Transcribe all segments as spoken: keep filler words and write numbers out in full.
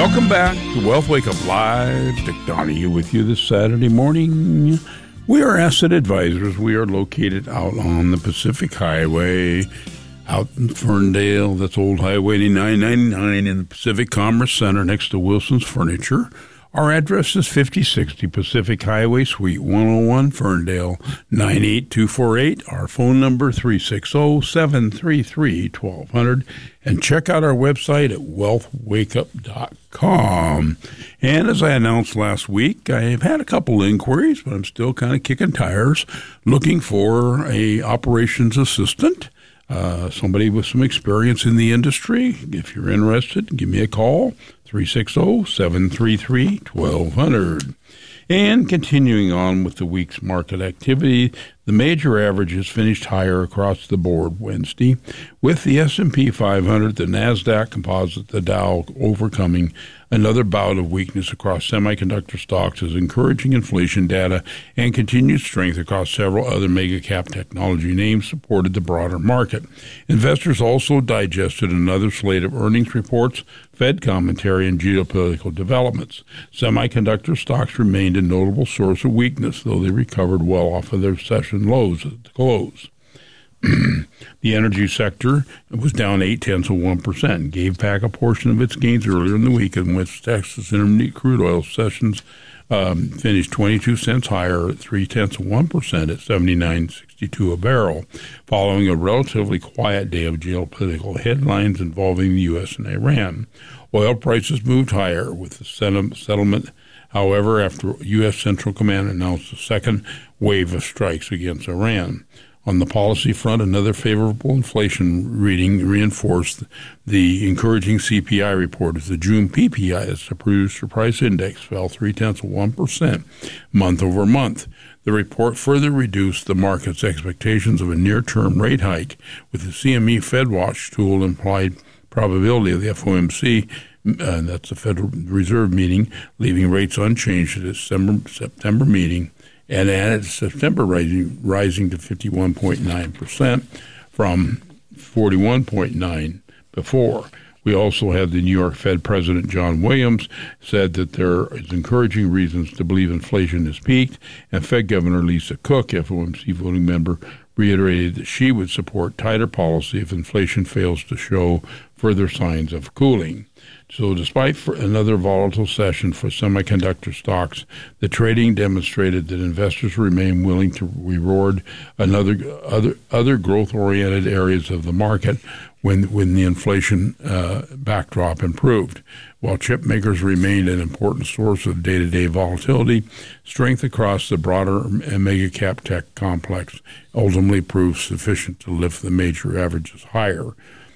Welcome back to Wealth Wake Up Live. Dick Donahue with you this Saturday morning. We are Asset Advisors. We are located out on the Pacific Highway, out in Ferndale. That's Old Highway eighty-nine ninety-nine in the Pacific Commerce Center next to Wilson's Furniture. Our address is fifty sixty Pacific Highway, Suite one oh one, Ferndale, nine eight two four eight. Our phone number, three six zero, seven three three, one two zero zero. And check out our website at wealth wake up dot com. And as I announced last week, I have had a couple inquiries, but I'm still kind of kicking tires, looking for a operations assistant. Uh, somebody with some experience in the industry. If you're interested, give me a call, three six zero, seven three three, one two zero zero. And continuing on with the week's market activity, the major averages finished higher across the board Wednesday, with the S and P five hundred, the NASDAQ Composite, the Dow overcoming another bout of weakness across semiconductor stocks as encouraging inflation data and continued strength across several other mega-cap technology names supported the broader market. Investors also digested another slate of earnings reports, Fed commentary, and geopolitical developments. Semiconductor stocks remained a notable source of weakness, though they recovered well off of their session lows at the close. The energy sector was down eight-tenths of one percent, gave back a portion of its gains earlier in the week, in which Texas Intermediate crude oil sessions um, finished twenty-two cents higher at three-tenths of one percent at seventy-nine sixty-two a barrel, following a relatively quiet day of geopolitical headlines involving the U S and Iran. Oil prices moved higher with the settlement, however, after U S Central Command announced a second wave of strikes against Iran. On the policy front, another favorable inflation reading reinforced the encouraging C P I report as the June P P I, that's the producer price index, fell three-tenths of one percent month over month. The report further reduced the market's expectations of a near-term rate hike, with the C M E FedWatch tool implied probability of the F O M C, uh, that's the Federal Reserve meeting, leaving rates unchanged at its September, September meeting, and added September rising, rising to fifty-one point nine percent from forty-one point nine before. We also had the New York Fed President John Williams said that there is encouraging reasons to believe inflation has peaked, and Fed Governor Lisa Cook, F O M C voting member, reiterated that she would support tighter policy if inflation fails to show further signs of cooling. So despite for another volatile session for semiconductor stocks, the trading demonstrated that investors remain willing to reward another other other growth-oriented areas of the market when when the inflation uh, backdrop improved. While chip makers remained an important source of day-to-day volatility, strength across the broader mega-cap tech complex ultimately proved sufficient to lift the major averages higher.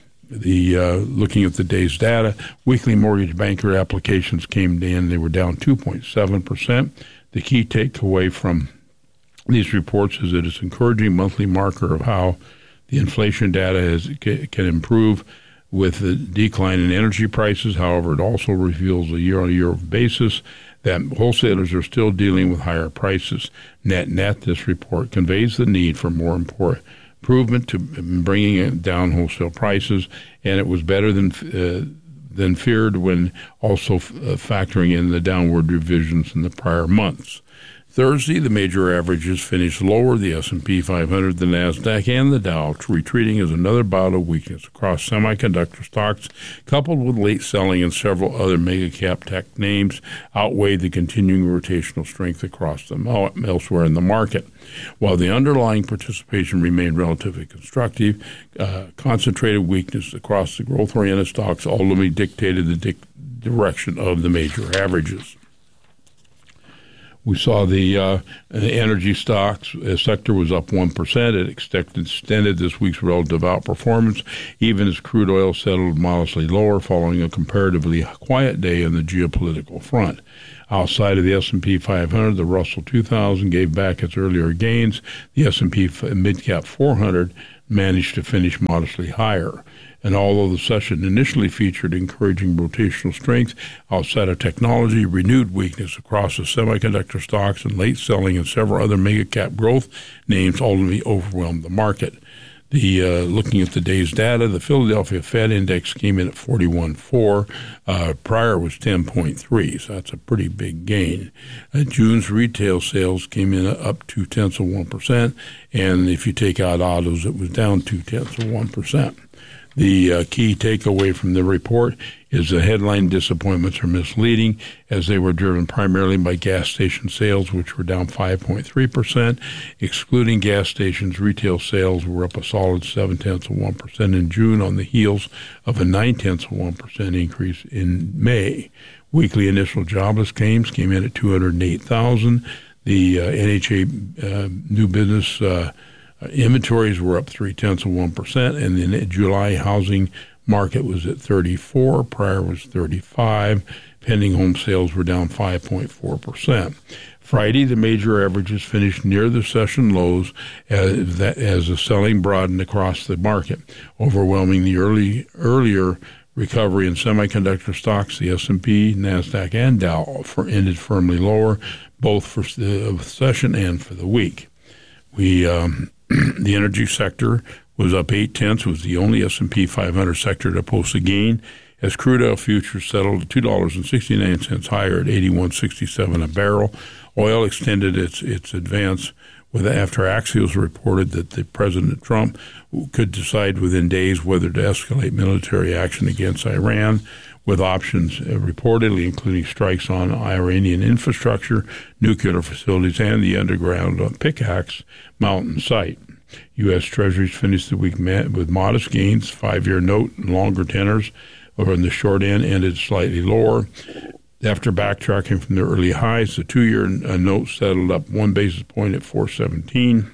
The uh, looking at the day's data, weekly mortgage banker applications came in. They were down two point seven percent. The key takeaway from these reports is that it's an encouraging monthly marker of how the inflation data is, can improve with the decline in energy prices. However, it also reveals a year-on-year basis that wholesalers are still dealing with higher prices. Net-net, this report conveys the need for more important improvement to bringing down wholesale prices, and it was better than uh, than feared when also f- uh, factoring in the downward revisions in the prior months. Thursday, the major averages finished lower, the S and P five hundred, the NASDAQ, and the Dow, retreating as another bout of weakness across semiconductor stocks, coupled with late selling in several other mega-cap tech names, outweighed the continuing rotational strength across them elsewhere in the market. While the underlying participation remained relatively constructive, uh, concentrated weakness across the growth-oriented stocks ultimately dictated the di- direction of the major averages. We saw the uh, energy stocks uh, sector was up one percent. It extended this week's relative outperformance, even as crude oil settled modestly lower following a comparatively quiet day on the geopolitical front. Outside of the S and P five hundred, the Russell two thousand gave back its earlier gains. The S and P Mid-Cap four hundred managed to finish modestly higher. And although the session initially featured encouraging rotational strength outside of technology, renewed weakness across the semiconductor stocks and late selling in several other mega-cap growth names ultimately overwhelmed the market. The uh, looking at the day's data, the Philadelphia Fed Index came in at forty-one point four. Uh, prior was ten point three, so that's a pretty big gain. Uh, June's retail sales came in up two tenths of one percent, and if you take out autos, it was down two tenths of one percent. The uh, key takeaway from the report is the headline disappointments are misleading, as they were driven primarily by gas station sales, which were down five point three percent. Excluding gas stations, retail sales were up a solid seven tenths of one percent in June on the heels of a nine tenths of one percent increase in May. Weekly initial jobless claims came in at two hundred eight thousand. The uh, N H A uh, new business uh, inventories were up three tenths of one percent, and the July housing market was at thirty-four. Prior was thirty-five. Pending home sales were down five point four percent. Friday, the major averages finished near the session lows as, that, as the selling broadened across the market, overwhelming the early earlier recovery in semiconductor stocks. The S and P, NASDAQ, and Dow for, ended firmly lower, both for the session and for the week. We um, the energy sector was up eight tenths, was the only S and P five hundred sector to post a gain, as crude oil futures settled at two dollars and sixty-nine cents higher at eighty-one dollars and sixty-seven cents a barrel. Oil extended its its advance with after Axios reported that the President Trump could decide within days whether to escalate military action against Iran, with options uh, reportedly including strikes on Iranian infrastructure, nuclear facilities, and the underground uh, Pickaxe Mountain site. U S. Treasuries finished the week with modest gains. Five-year note and longer tenors over in the short end ended slightly lower. After backtracking from the early highs, the two-year note settled up one basis point at four seventeen,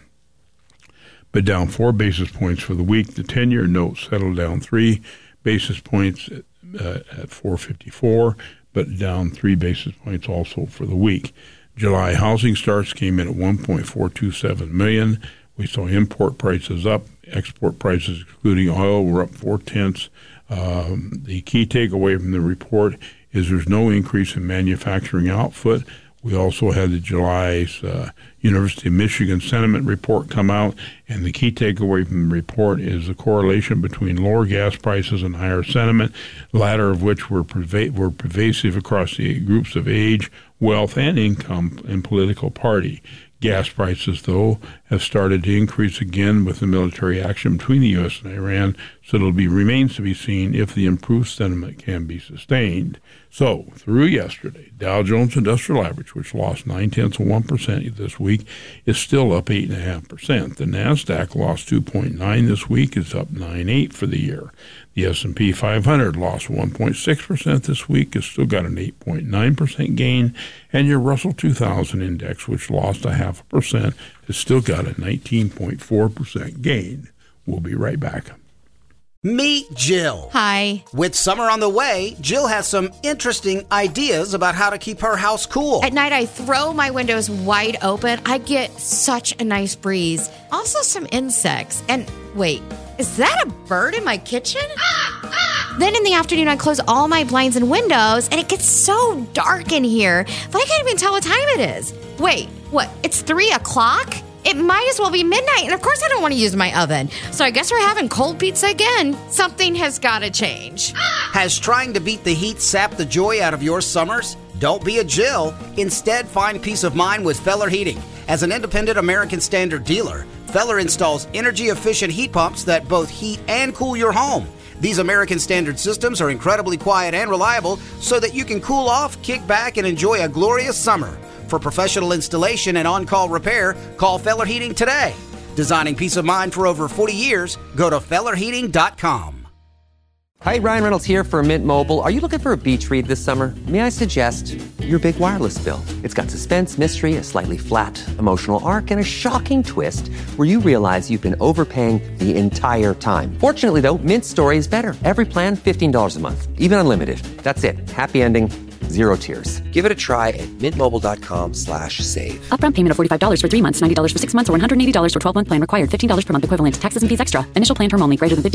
but down four basis points for the week. The ten-year note settled down three basis points at, uh, at four fifty-four, but down three basis points also for the week. July housing starts came in at one point four two seven million. We saw import prices up. Export prices, excluding oil, were up four tenths. Um, the key takeaway from the report is there's no increase in manufacturing output. We also had the July's uh, University of Michigan sentiment report come out, and the key takeaway from the report is the correlation between lower gas prices and higher sentiment, the latter of which were, perva- were pervasive across the groups of age, wealth, and income and political party. Gas prices, though, have started to increase again with the military action between the U S and Iran, so it'll be remains to be seen if the improved sentiment can be sustained. So, through yesterday, Dow Jones Industrial Average, which lost nine tenths of one percent this week, is still up eight point five percent. The NASDAQ lost two point nine this week, is up nine point eight for the year. The S and P five hundred lost one point six percent this week, has still got an eight point nine percent gain, and your Russell two thousand index, which lost a half a percent, has still got a nineteen point four percent gain. We'll be right back. Meet Jill. Hi. With summer on the way, Jill has some interesting ideas about how to keep her house cool. At night, I throw my windows wide open. I get such a nice breeze. Also some insects. And wait, is that a bird in my kitchen? Then in the afternoon, I close all my blinds and windows, and it gets so dark in here that I can't even tell what time it is. Wait, what? It's three o'clock? It might as well be midnight, and of course I don't want to use my oven. So I guess we're having cold pizza again. Something has got to change. Has trying to beat the heat sapped the joy out of your summers? Don't be a Jill. Instead, find peace of mind with Feller Heating. As an independent American Standard dealer, Feller installs energy-efficient heat pumps that both heat and cool your home. These American Standard systems are incredibly quiet and reliable so that you can cool off, kick back, and enjoy a glorious summer. For professional installation and on-call repair, call Feller Heating today. Designing peace of mind for over forty years, go to feller heating dot com. Hi, Ryan Reynolds here for Mint Mobile. Are you looking for a beach read this summer? May I suggest your big wireless bill? It's got suspense, mystery, a slightly flat, emotional arc, and a shocking twist where you realize you've been overpaying the entire time. Fortunately, though, Mint's story is better. Every plan, fifteen dollars a month, even unlimited. That's it. Happy ending. Zero tears. Give it a try at mintmobile.com slash save. Upfront payment of forty-five dollars for three months, ninety dollars for six months, or one hundred eighty dollars for twelve-month plan required. fifteen dollars per month equivalent. Taxes and fees extra. Initial plan term only. Greater than fifty